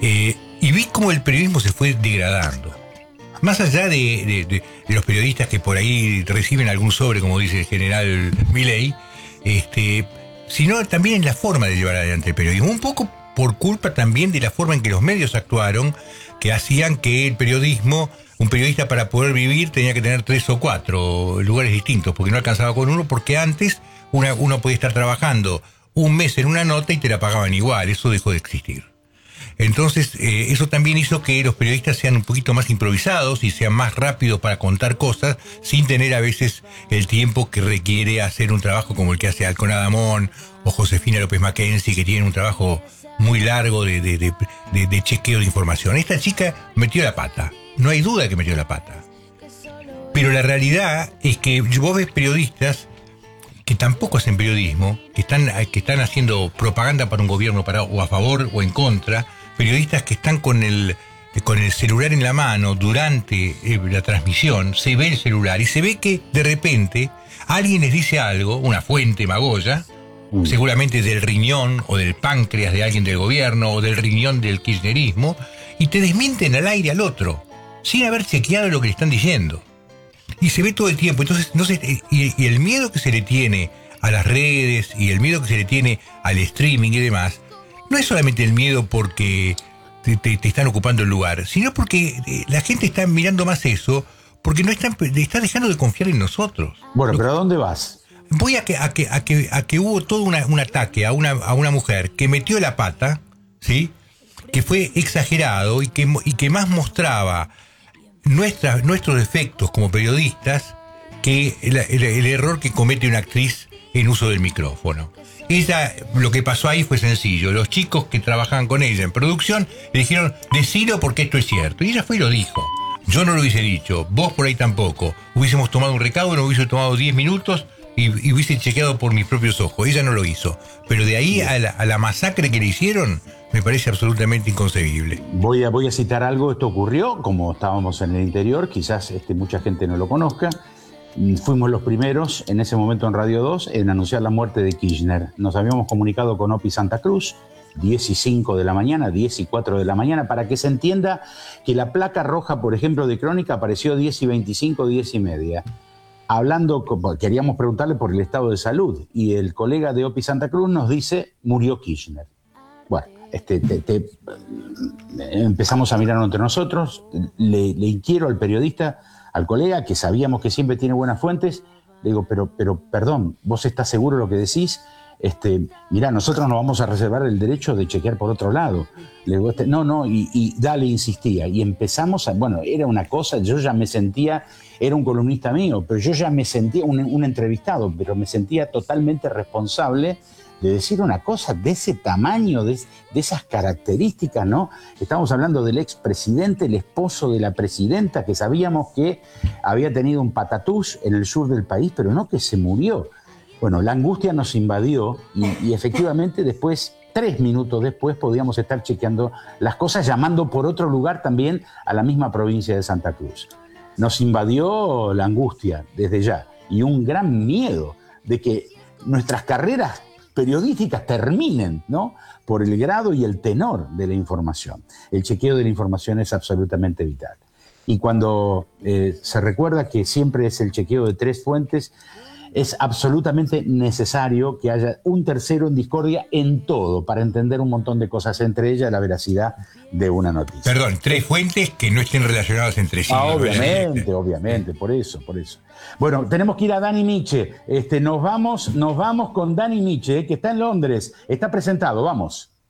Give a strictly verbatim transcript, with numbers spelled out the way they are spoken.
Eh, y vi cómo el periodismo se fue degradando. Más allá de, de, de, de los periodistas que por ahí reciben algún sobre, como dice el general Milei, este, sino también en la forma de llevar adelante el periodismo. Un poco por culpa también de la forma en que los medios actuaron, que hacían que el periodismo, un periodista para poder vivir tenía que tener tres o cuatro lugares distintos, porque no alcanzaba con uno, porque antes una, uno podía estar trabajando un mes en una nota y te la pagaban igual. Eso dejó de existir. Entonces, eh, eso también hizo que los periodistas sean un poquito más improvisados y sean más rápidos para contar cosas, sin tener a veces el tiempo que requiere hacer un trabajo como el que hace Alcon Adamón o Josefina López Mackenzie, que tienen un trabajo muy largo de, de, de, de, de chequeo de información. Esta chica metió la pata, no hay duda que metió la pata. Pero la realidad es que vos ves periodistas que tampoco hacen periodismo, que están, que están haciendo propaganda para un gobierno para, o a favor o en contra, periodistas que están con el, con el celular en la mano durante la transmisión, se ve el celular y se ve que de repente alguien les dice algo, una fuente magolla, mm. seguramente del riñón o del páncreas de alguien del gobierno o del riñón del kirchnerismo, y te desmienten al aire al otro, sin haber chequeado lo que le están diciendo. Y se ve todo el tiempo. Entonces, no sé, y, y el miedo que se le tiene a las redes y el miedo que se le tiene al streaming y demás, no es solamente el miedo porque te, te, te están ocupando el lugar, sino porque la gente está mirando más eso, porque no están, está dejando de confiar en nosotros. Bueno, pero ¿a dónde vas? Voy a que, a que, a que, a que hubo todo una, un ataque a una, a una mujer que metió la pata, ¿sí? Que fue exagerado y que, y que más mostraba nuestras, nuestros defectos como periodistas que el, el, el error que comete una actriz en uso del micrófono. Ella, lo que pasó ahí fue sencillo. Los chicos que trabajaban con ella en producción le dijeron, decilo porque esto es cierto. Y ella fue y lo dijo. Yo no lo hubiese dicho, vos por ahí tampoco. Hubiésemos tomado un recaudo, no hubiese tomado diez minutos y, y hubiese chequeado por mis propios ojos. Ella no lo hizo. Pero de ahí a la, a la masacre que le hicieron, me parece absolutamente inconcebible. Voy a, voy a citar algo. Esto ocurrió, como estábamos en el interior, quizás este, mucha gente no lo conozca. Fuimos los primeros en ese momento en Radio dos en anunciar la muerte de Kirchner. Nos habíamos comunicado con Opi Santa Cruz, diez y cinco de la mañana, diez y cuatro de la mañana, para que se entienda que la placa roja, por ejemplo, de Crónica apareció diez y veinticinco, diez y media. Hablando, queríamos preguntarle por el estado de salud y el colega de Opi Santa Cruz nos dice, murió Kirchner. Bueno, este, te, te, empezamos a mirar entre nosotros, le, le inquiero al periodista, al colega, que sabíamos que siempre tiene buenas fuentes, le digo, pero, pero perdón, ¿vos estás seguro de lo que decís? Este, mirá, nosotros nos vamos a reservar el derecho de chequear por otro lado. Le digo, este, no, no, y, y dale, insistía. Y empezamos a, bueno, era una cosa, yo ya me sentía, era un columnista mío, pero yo ya me sentía un, un entrevistado, pero me sentía totalmente responsable de decir una cosa de ese tamaño, de, de esas características, ¿no? Estamos hablando del expresidente, el esposo de la presidenta, que sabíamos que había tenido un patatús en el sur del país, pero no que se murió. Bueno, la angustia nos invadió y, y efectivamente después, tres minutos después, podíamos estar chequeando las cosas, llamando por otro lugar también a la misma provincia de Santa Cruz. Nos invadió la angustia desde ya y un gran miedo de que nuestras carreras periodísticas terminen, ¿no?, por el grado y el tenor de la información. El chequeo de la información es absolutamente vital. Y cuando eh, se recuerda que siempre es el chequeo de tres fuentes, es absolutamente necesario que haya un tercero en discordia en todo para entender un montón de cosas, entre ellas la veracidad de una noticia. Perdón, tres fuentes que no estén relacionadas entre sí. Ah, obviamente, obviamente, por eso, por eso. Bueno, tenemos que ir a Dani Miche. Este, nos vamos, nos vamos con Dani Miche, que está en Londres. Está presentado, vamos.